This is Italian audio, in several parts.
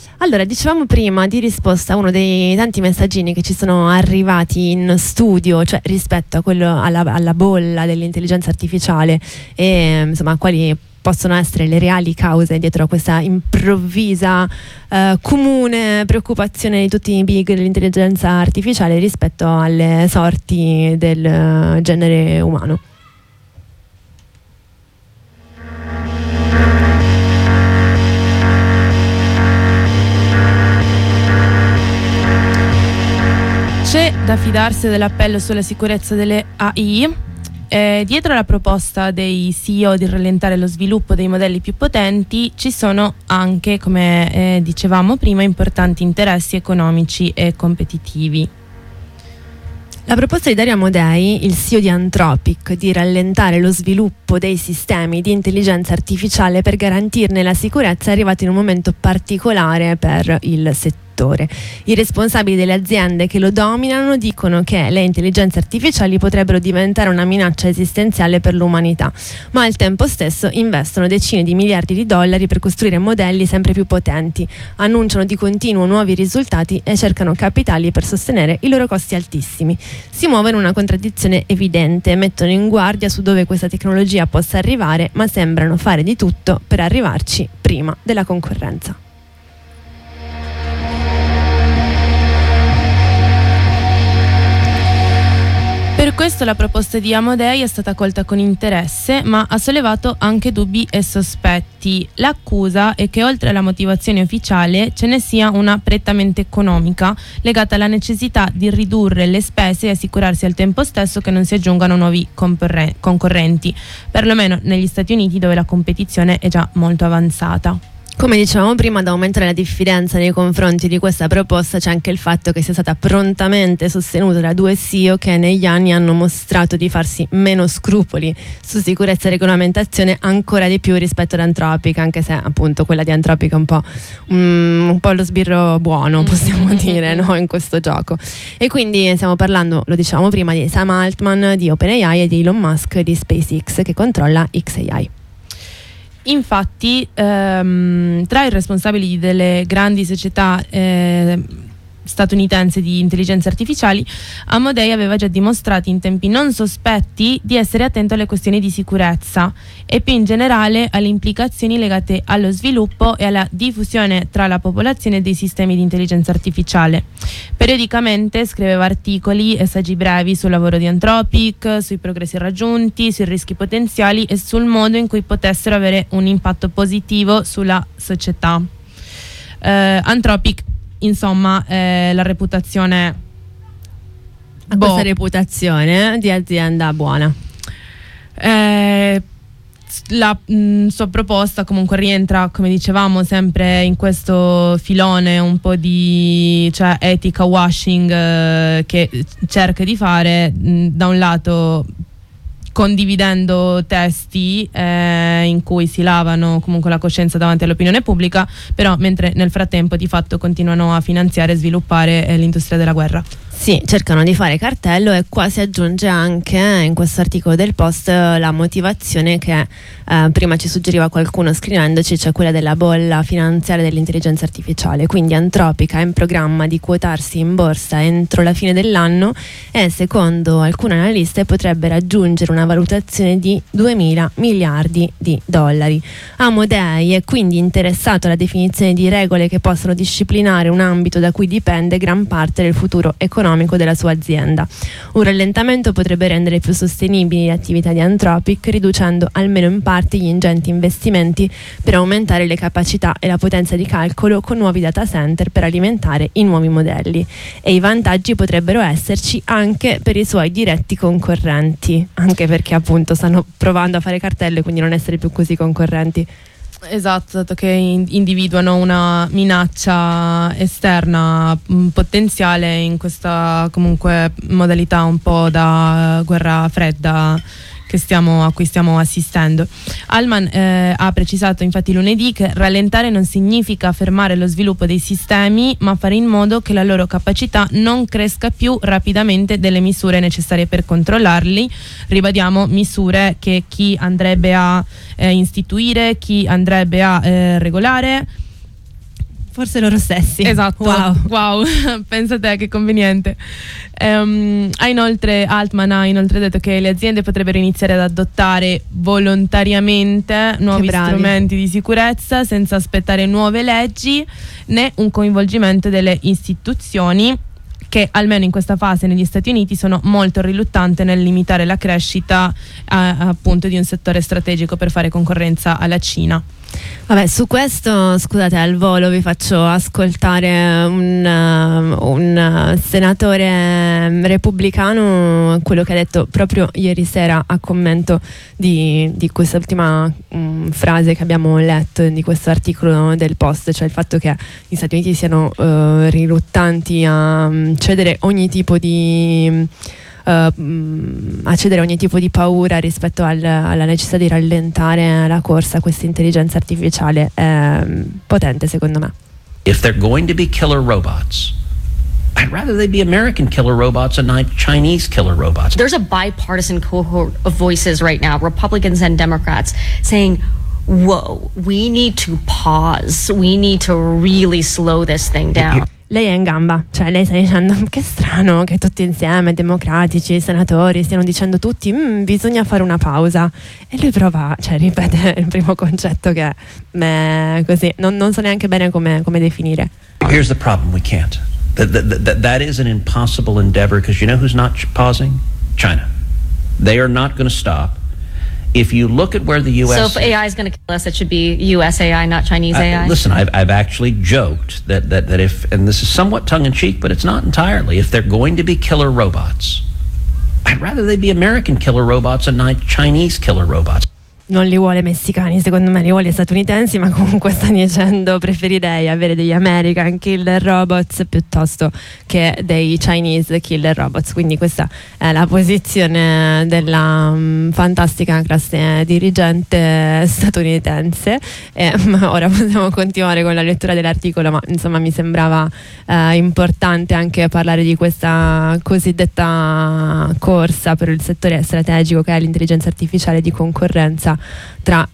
Allora, dicevamo prima di risposta a uno dei tanti messaggini che ci sono arrivati in studio, cioè rispetto a alla bolla dell'intelligenza artificiale e insomma quali possono essere le reali cause dietro a questa improvvisa comune preoccupazione di tutti i big dell'intelligenza artificiale rispetto alle sorti del genere umano. C'è da fidarsi dell'appello sulla sicurezza delle AI? Dietro la proposta dei CEO di rallentare lo sviluppo dei modelli più potenti ci sono anche, come dicevamo prima, importanti interessi economici e competitivi. La proposta di Dario Amodei, il CEO di Anthropic, di rallentare lo sviluppo dei sistemi di intelligenza artificiale per garantirne la sicurezza è arrivata in un momento particolare per il settore. I responsabili delle aziende che lo dominano dicono che le intelligenze artificiali potrebbero diventare una minaccia esistenziale per l'umanità, ma al tempo stesso investono decine di miliardi di dollari per costruire modelli sempre più potenti, annunciano di continuo nuovi risultati e cercano capitali per sostenere i loro costi altissimi. Si muovono in una contraddizione evidente, mettono in guardia su dove questa tecnologia possa arrivare, ma sembrano fare di tutto per arrivarci prima della concorrenza. Per questo la proposta di Amodei è stata accolta con interesse, ma ha sollevato anche dubbi e sospetti. L'accusa è che oltre alla motivazione ufficiale ce ne sia una prettamente economica, legata alla necessità di ridurre le spese e assicurarsi al tempo stesso che non si aggiungano nuovi concorrenti, perlomeno negli Stati Uniti dove la competizione è già molto avanzata. Come dicevamo prima, ad aumentare la diffidenza nei confronti di questa proposta c'è anche il fatto che sia stata prontamente sostenuta da due CEO che negli anni hanno mostrato di farsi meno scrupoli su sicurezza e regolamentazione ancora di più rispetto ad Anthropic, anche se appunto quella di Anthropic è un po' lo sbirro buono, possiamo dire, no, in questo gioco. E quindi stiamo parlando, lo dicevamo prima, di Sam Altman di OpenAI e di Elon Musk di SpaceX che controlla xAI. Infatti, tra i responsabili delle grandi società statunitense di intelligenze artificiali, Amodei aveva già dimostrato in tempi non sospetti di essere attento alle questioni di sicurezza e più in generale alle implicazioni legate allo sviluppo e alla diffusione tra la popolazione dei sistemi di intelligenza artificiale. Periodicamente scriveva articoli e saggi brevi sul lavoro di Anthropic, sui progressi raggiunti, sui rischi potenziali e sul modo in cui potessero avere un impatto positivo sulla società. Anthropic, insomma, la reputazione questa reputazione di azienda buona. La sua proposta comunque rientra, come dicevamo, sempre in questo filone un po' di etica washing che cerca di fare, da un lato condividendo testi in cui si lavano comunque la coscienza davanti all'opinione pubblica, però mentre nel frattempo di fatto continuano a finanziare e sviluppare l'industria della guerra. Sì, cercano di fare cartello e qua si aggiunge anche in questo articolo del Post la motivazione che prima ci suggeriva qualcuno scrivendoci, cioè quella della bolla finanziaria dell'intelligenza artificiale. Quindi Anthropic ha in programma di quotarsi in borsa entro la fine dell'anno e secondo alcune analiste potrebbe raggiungere una valutazione di 2.000 miliardi di dollari. Amodei è quindi interessato alla definizione di regole che possano disciplinare un ambito da cui dipende gran parte del futuro economico della sua azienda. Un rallentamento potrebbe rendere più sostenibili le attività di Anthropic, riducendo almeno in parte gli ingenti investimenti per aumentare le capacità e la potenza di calcolo con nuovi data center per alimentare i nuovi modelli. E i vantaggi potrebbero esserci anche per i suoi diretti concorrenti, anche perché appunto stanno provando a fare cartello e quindi non essere più così concorrenti. Esatto, dato che individuano una minaccia esterna potenziale in questa comunque modalità un po' da guerra fredda a cui stiamo assistendo. Altman ha precisato infatti lunedì che rallentare non significa fermare lo sviluppo dei sistemi, ma fare in modo che la loro capacità non cresca più rapidamente delle misure necessarie per controllarli. Ribadiamo, misure che chi andrebbe a istituire, chi andrebbe a regolare. Forse loro stessi. Esatto. Wow. Pensa te che conveniente. Altman ha inoltre detto che le aziende potrebbero iniziare ad adottare volontariamente nuovi strumenti di sicurezza senza aspettare nuove leggi né un coinvolgimento delle istituzioni, che almeno in questa fase negli Stati Uniti sono molto riluttanti nel limitare la crescita appunto di un settore strategico per fare concorrenza alla Cina. Vabbè, su questo, scusate, al volo vi faccio ascoltare un senatore repubblicano, quello che ha detto proprio ieri sera a commento di quest'ultima frase che abbiamo letto di questo articolo del Post, cioè il fatto che gli Stati Uniti siano riluttanti a cedere ogni tipo di paura rispetto alla necessità di rallentare la corsa a questa intelligenza artificiale è potente, secondo me. If they're going to be killer robots, I'd rather they be American killer robots and not Chinese killer robots. There's a bipartisan cohort of voices right now, Republicans and Democrats, saying, whoa, we need to pause. We need to really slow this thing down. Lei è in gamba, cioè lei sta dicendo che strano che tutti insieme, democratici, senatori, stiano dicendo tutti bisogna fare una pausa, e lui prova, cioè ripete il primo concetto che così, non so neanche bene come definire. Here's the problem, we can't. That is an impossible endeavor, because you know who's not pausing? China. They are not going to stop. If you look at where the U.S. So if AI is going to kill us, it should be U.S. AI, not Chinese AI? Listen, I've actually joked that if, and this is somewhat tongue-in-cheek, but it's not entirely, if they're going to be killer robots, I'd rather they be American killer robots and not Chinese killer robots. Non li vuole messicani, secondo me li vuole statunitensi, ma comunque sta dicendo preferirei avere degli American killer robots piuttosto che dei Chinese killer robots. Quindi questa è la posizione della fantastica classe dirigente statunitense. Ora possiamo continuare con la lettura dell'articolo, ma insomma mi sembrava importante anche parlare di questa cosiddetta corsa per il settore strategico che è l'intelligenza artificiale di concorrenza tra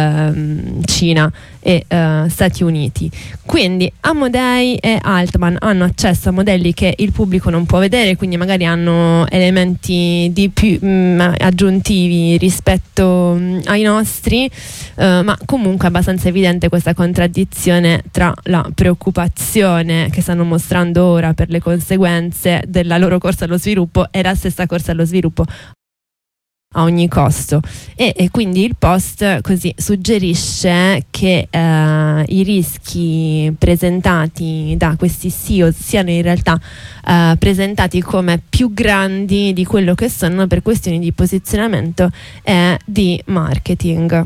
Cina e Stati Uniti. Quindi Amodei e Altman hanno accesso a modelli che il pubblico non può vedere, quindi magari hanno elementi di più aggiuntivi rispetto ai nostri, ma comunque è abbastanza evidente questa contraddizione tra la preoccupazione che stanno mostrando ora per le conseguenze della loro corsa allo sviluppo e la stessa corsa allo sviluppo a ogni costo, e quindi il Post così suggerisce che i rischi presentati da questi CEO siano in realtà presentati come più grandi di quello che sono per questioni di posizionamento e di marketing.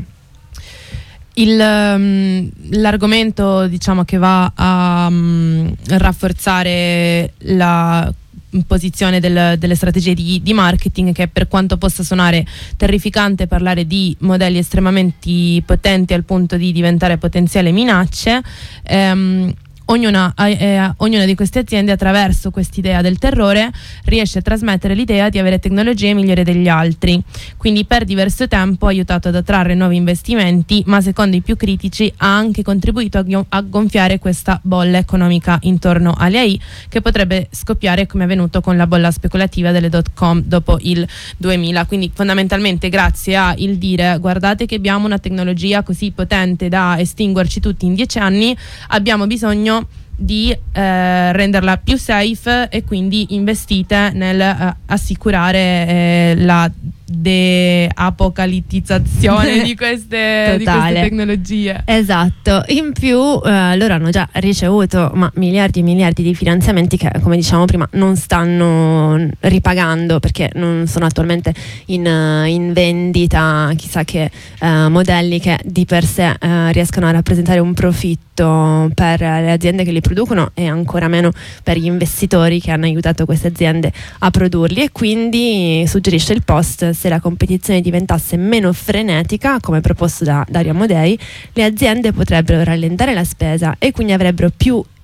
L'argomento, diciamo, che va a rafforzare la posizione delle strategie di marketing, che per quanto possa suonare terrificante parlare di modelli estremamente potenti al punto di diventare potenziali minacce, ognuna di queste aziende, attraverso quest'idea del terrore, riesce a trasmettere l'idea di avere tecnologie migliori degli altri. Quindi per diverso tempo ha aiutato ad attrarre nuovi investimenti, ma secondo i più critici ha anche contribuito a gonfiare questa bolla economica intorno alle AI, che potrebbe scoppiare come è avvenuto con la bolla speculativa delle .com dopo il 2000. Quindi fondamentalmente, grazie a il dire guardate che abbiamo una tecnologia così potente da estinguerci tutti in 10 anni, abbiamo bisogno di renderla più safe, e quindi investite nel assicurare la deapocalittizzazione di queste tecnologie. Esatto. In più loro hanno già ricevuto miliardi e miliardi di finanziamenti che, come diciamo prima, non stanno ripagando perché non sono attualmente in vendita chissà che modelli che di per sé riescano a rappresentare un profitto per le aziende che li producono, e ancora meno per gli investitori che hanno aiutato queste aziende a produrli. E quindi suggerisce il Post, se la competizione diventasse meno frenetica, come proposto da Dario Amodei, le aziende potrebbero rallentare la spesa e quindi avrebbero più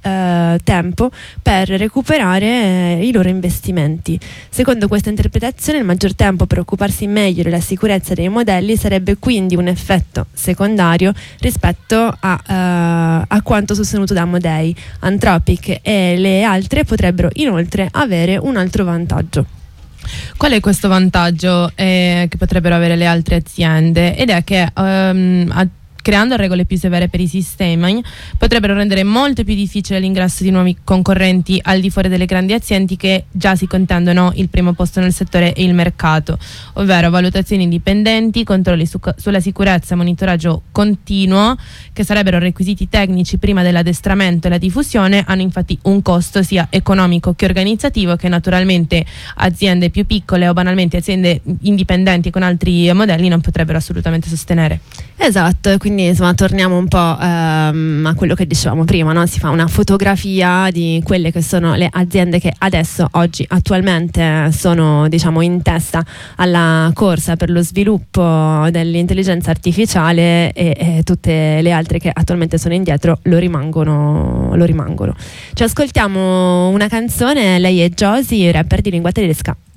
tempo per recuperare i loro investimenti. Secondo questa interpretazione, il maggior tempo per occuparsi meglio della sicurezza dei modelli sarebbe quindi un effetto secondario rispetto a quanto sostenuto da Amodei. Anthropic e le altre potrebbero inoltre avere un altro vantaggio. Qual è questo vantaggio che potrebbero avere le altre aziende? Ed è che creando regole più severe per i sistemi potrebbero rendere molto più difficile l'ingresso di nuovi concorrenti al di fuori delle grandi aziende che già si contendono il primo posto nel settore e il mercato, ovvero valutazioni indipendenti, controlli sulla sicurezza, monitoraggio continuo, che sarebbero requisiti tecnici prima dell'addestramento e la diffusione, hanno infatti un costo sia economico che organizzativo che naturalmente aziende più piccole o banalmente aziende indipendenti con altri modelli non potrebbero assolutamente sostenere. Esatto, quindi insomma torniamo un po' a quello che dicevamo prima, no? Si fa una fotografia di quelle che sono le aziende che adesso, oggi, attualmente sono, diciamo, in testa alla corsa per lo sviluppo dell'intelligenza artificiale e tutte le altre che attualmente sono indietro lo rimangono. Ci ascoltiamo una canzone, lei è Josie, rapper di lingua tedesca.